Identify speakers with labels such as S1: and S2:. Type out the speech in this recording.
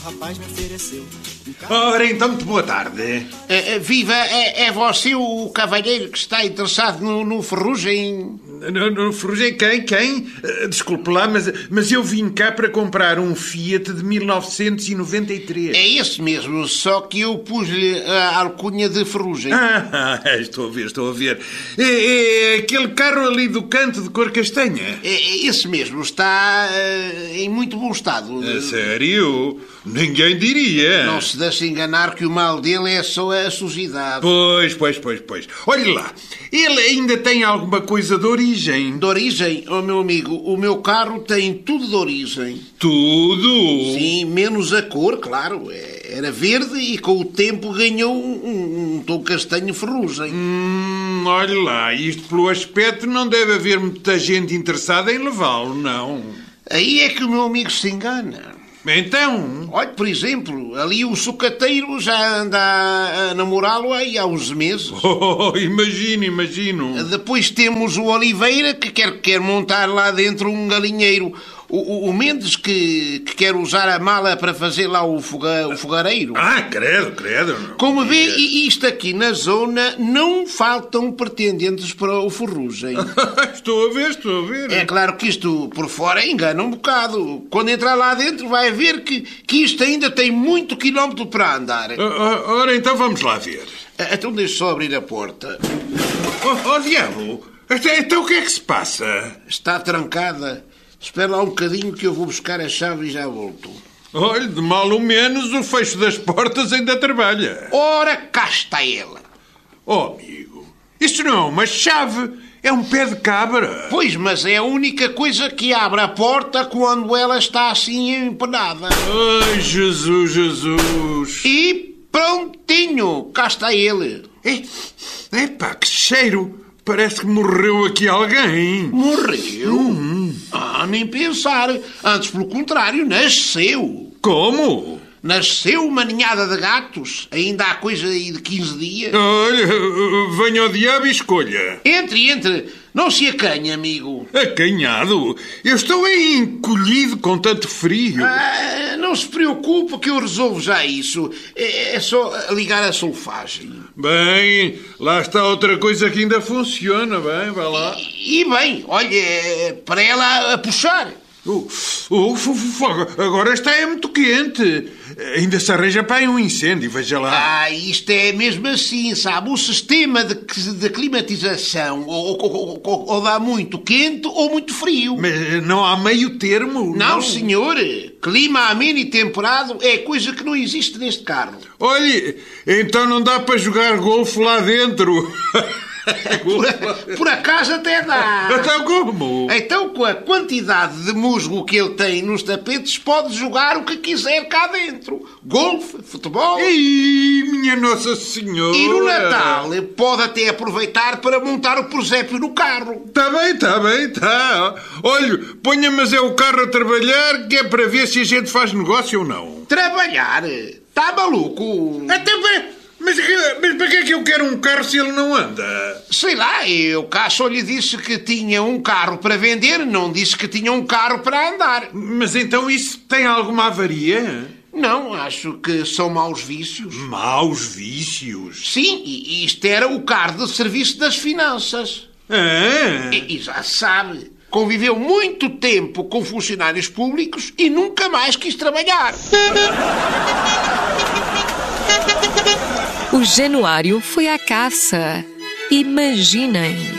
S1: Rapaz me ofereceu um carro.
S2: Ora, então, muito boa tarde.
S3: Viva, é você o cavalheiro que está interessado no Ferrugem?
S2: No Ferrugem, quem? Desculpe lá, mas eu vim cá para comprar um Fiat de 1993.
S3: É esse mesmo, só que eu pus-lhe a alcunha de Ferrugem.
S2: Estou a ver. É aquele carro ali do canto de cor castanha.
S3: É esse mesmo, está em muito bom estado.
S2: A sério? Ninguém diria.
S3: Não se deixe enganar que o mal dele é só a sujidade.
S2: Pois. Olhe lá, ele ainda tem alguma coisa de origem.
S3: De origem? Oh, meu amigo, o meu carro tem tudo de origem.
S2: Tudo?
S3: Sim, menos a cor, claro. Era verde e com o tempo ganhou um tom castanho ferrugem.
S2: Olhe lá, isto pelo aspecto não deve haver muita gente interessada em levá-lo, não.
S3: Aí é que o meu amigo se engana.
S2: Então?
S3: Olha, por exemplo, ali o sucateiro já anda a namorá-lo aí há uns meses.
S2: Imagino.
S3: Depois temos o Oliveira, que quer montar lá dentro um galinheiro. O Mendes, que quer usar a mala para fazer lá o fogareiro.
S2: Credo.
S3: Como vê, isto aqui na zona não faltam pretendentes para o Ferrugem.
S2: Estou a ver.
S3: É claro que isto por fora engana um bocado. Quando entrar lá dentro vai ver que isto ainda tem muito quilómetro para andar.
S2: Ora, então vamos lá ver.
S3: Então deixe só abrir a porta.
S2: Diabo! Então o que é que se passa?
S3: Está trancada. Espera lá um bocadinho que eu vou buscar a chave e já volto.
S2: Olhe, de mal ou menos, o fecho das portas ainda trabalha.
S3: Ora, cá está ela.
S2: Oh, amigo, isso não é uma chave, é um pé de cabra.
S3: Pois, mas é a única coisa que abre a porta quando ela está assim empenada.
S2: Ai, Jesus.
S3: E prontinho, cá está ele.
S2: Epá, que cheiro. Parece que morreu aqui alguém.
S3: Morreu? Nem pensar. Antes, pelo contrário, nasceu.
S2: Como?
S3: Nasceu uma ninhada de gatos. Ainda há coisa aí de 15 dias.
S2: Olha, venha ao diabo e escolha.
S3: Entre. Não se acanhe, amigo.
S2: Acanhado? Eu estou aí encolhido com tanto frio.
S3: Não se preocupe que eu resolvo já isso. É só ligar a solfagem.
S2: Bem, lá está outra coisa que ainda funciona. Bem, vai lá.
S3: E bem, olha, para ela a puxar.
S2: Agora está muito quente. Ainda se arranja para aí um incêndio, veja lá.
S3: Isto é mesmo assim, sabe? O sistema de climatização ou dá muito quente ou muito frio.
S2: Mas não há meio termo?
S3: Não, senhor. Clima ameno e temperado é coisa que não existe neste carro.
S2: Olhe, então não dá para jogar golfe lá dentro.
S3: Por acaso até dá.
S2: Então como?
S3: Então, com a quantidade de musgo que ele tem nos tapetes, pode jogar o que quiser cá dentro. Golfe, futebol.
S2: Ei, minha Nossa Senhora!
S3: E no Natal pode até aproveitar para montar o presépio no carro.
S2: Está bem. Olha, ponha, mas é o carro a trabalhar, que é para ver se a gente faz negócio ou não.
S3: Trabalhar? Está maluco?
S2: Até bem. Mas para que é que eu quero um carro se ele não anda?
S3: Sei lá, eu cá só lhe disse que tinha um carro para vender, não disse que tinha um carro para andar.
S2: Mas então isso tem alguma avaria?
S3: Não, acho que são maus vícios.
S2: Maus vícios?
S3: Sim, e isto era o carro de serviço das finanças. E já sabe, conviveu muito tempo com funcionários públicos e nunca mais quis trabalhar.
S4: O Januário foi à caça. Imaginem.